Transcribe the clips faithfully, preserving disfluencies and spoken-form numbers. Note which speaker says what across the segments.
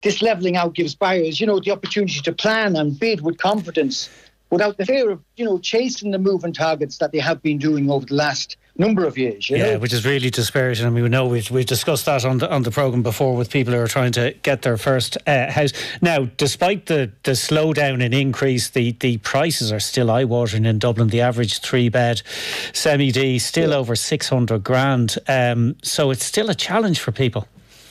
Speaker 1: this levelling out gives buyers, you know, the opportunity to plan and bid with confidence without the fear of, you know, chasing the moving targets that they have been doing over the last number of years. You
Speaker 2: yeah,
Speaker 1: know?
Speaker 2: Which is really dispiriting. And we know we've, we've discussed that on the on the programme before with people who are trying to get their first uh, house. Now, despite the, the slowdown in increase, the, the prices are still eye-watering in Dublin. The average three-bed semi-D still yeah. over six hundred grand. Um, so it's still a challenge for people.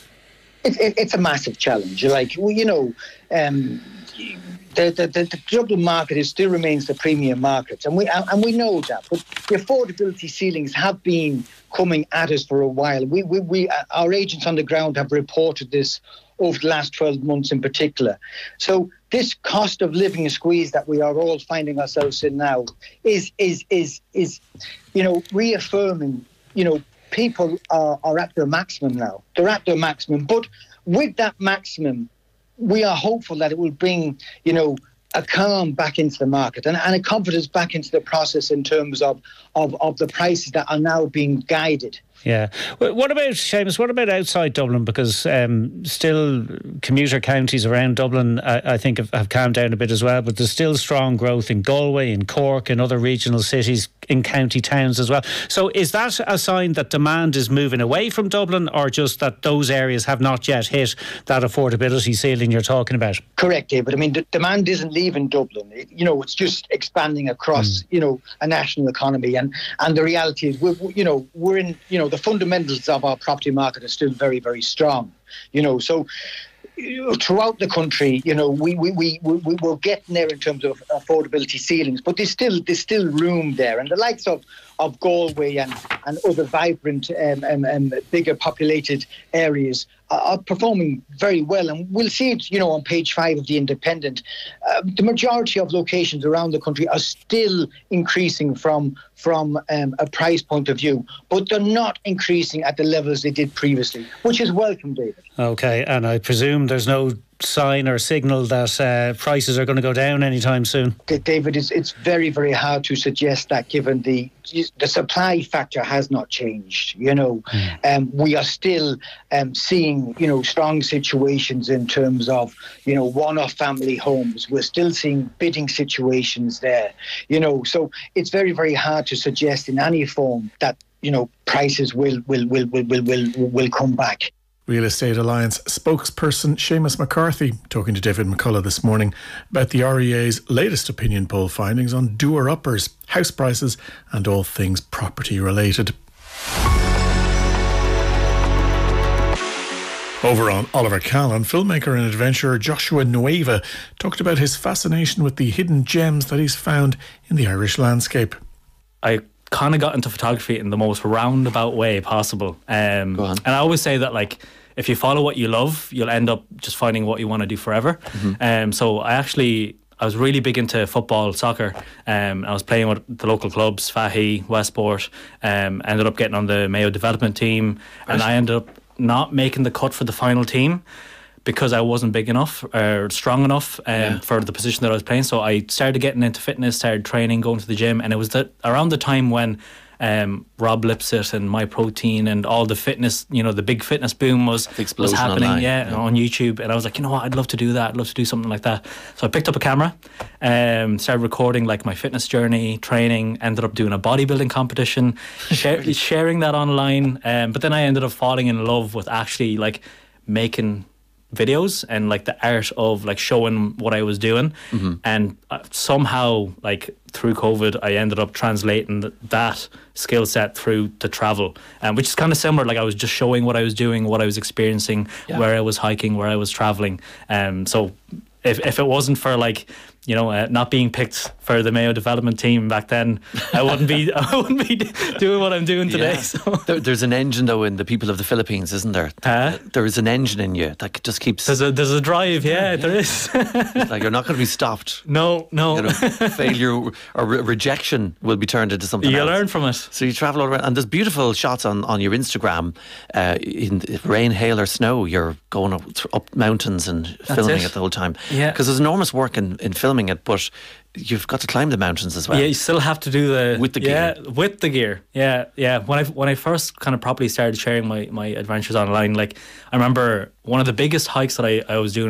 Speaker 1: It, it, it's a massive challenge. Like, well, you know, um, the, the, the, the Dublin market is, still remains the premium market, and we and we know that. But the affordability ceilings have been coming at us for a while. We, we, we our agents on the ground have reported this over the last twelve months in particular. So this cost of living squeeze that we are all finding ourselves in now is is is is, you know, reaffirming, you know, people are, are at their maximum now. They're at their maximum. But with that maximum, we are hopeful that it will bring, you know, a calm back into the market and, and a confidence back into the process in terms of, of, of the prices that are now being guided.
Speaker 2: Yeah. What about, Seamus, what about outside Dublin? Because um, still commuter counties around Dublin, I, I think, have, have calmed down a bit as well, but there's still strong growth in Galway, in Cork, in other regional cities, in county towns as well. So is that a sign that demand is moving away from Dublin, or just that those areas have not yet hit that affordability ceiling you're talking about?
Speaker 1: Correct, David. I mean, the demand isn't leaving Dublin. It, you know, it's just expanding across, mm. you know, a national economy. And, and the reality is, we're, you know, we're in, you know, the fundamentals of our property market are still very, very strong. You know, so throughout the country, you know, we we we we we're getting there in terms of affordability ceilings, but there's still there's still room there, and the likes of of Galway and and other vibrant um, um, um bigger populated areas are, are performing very well, and we'll see it, you know, on page five of the Independent. Uh, the majority of locations around the country are still increasing from from um, a price point of view, but they're not increasing at the levels they did previously, which is welcome, David.
Speaker 2: Okay, and I presume there's no sign or signal that uh, prices are going to go down anytime soon.
Speaker 1: David, it's, it's very, very hard to suggest that, given the the supply factor has not changed. You know, mm. um, we are still um, seeing, you know, strong situations in terms of, you know, one-off family homes. We're still seeing bidding situations there. You know, so it's very, very hard to suggest in any form that, you know, prices will will will will will will, will come back.
Speaker 3: Real Estate Alliance spokesperson Seamus McCarthy talking to David McCullough this morning about the R E A's latest opinion poll findings on doer-uppers, house prices and all things property related. Over on Oliver Callan, filmmaker and adventurer Joshua Nueva talked about his fascination with the hidden gems that he's found in the Irish landscape.
Speaker 4: I kind of got into photography in the most roundabout way possible. Um,
Speaker 5: Go on.
Speaker 4: And I always say that, like, if you follow what you love, you'll end up just finding what you want to do forever. Mm-hmm. Um, so I actually, I was really big into football, soccer. Um, I was playing with the local clubs, Fahy, Westport. Um, ended up getting on the Mayo development team. Right. And I ended up not making the cut for the final team because I wasn't big enough or strong enough um, yeah. for the position that I was playing. So I started getting into fitness, started training, going to the gym. And it was the, around the time when um, Rob Lipsett and MyProtein and all the fitness, you know, the big fitness boom was, was happening yeah, yeah. on YouTube. And I was like, you know what, I'd love to do that. I'd love to do something like that. So I picked up a camera, um, started recording like my fitness journey, training, ended up doing a bodybuilding competition, share, sharing that online. Um, but then I ended up falling in love with actually like making videos and like the art of like showing what I was doing. Mm-hmm. And uh, somehow like through COVID I ended up translating th- that skill set through to travel, um, which is kind of similar. Like I was just showing what I was doing, what I was experiencing, yeah. where I was hiking, where I was traveling. Um, so if if it wasn't for like you know, uh, not being picked for the Mayo development team back then, I wouldn't be I wouldn't be doing what I'm doing today.
Speaker 5: Yeah.
Speaker 4: So.
Speaker 5: There, there's an engine though in the people of the Philippines, isn't there?
Speaker 4: Huh?
Speaker 5: There is an engine in you that just keeps.
Speaker 4: There's a there's a drive, yeah, yeah. there is.
Speaker 5: Like you're not going to be stopped.
Speaker 4: No, no.
Speaker 5: You know, failure or re- rejection will be turned into something.
Speaker 4: You
Speaker 5: else.
Speaker 4: learn from it.
Speaker 5: So you travel all around, and there's beautiful shots on, on your Instagram. Uh, in rain, hail, or snow, you're going up, up mountains and
Speaker 4: That's
Speaker 5: filming
Speaker 4: it.
Speaker 5: it the whole time.
Speaker 4: Yeah.
Speaker 5: Because there's enormous work in, in filming it, but you've got to climb the mountains as well.
Speaker 4: Yeah, you still have to do the
Speaker 5: with the
Speaker 4: yeah,
Speaker 5: gear.
Speaker 4: with the gear. Yeah, yeah. When I when I first kind of properly started sharing my, my adventures online, like I remember one of the biggest hikes that I, I was doing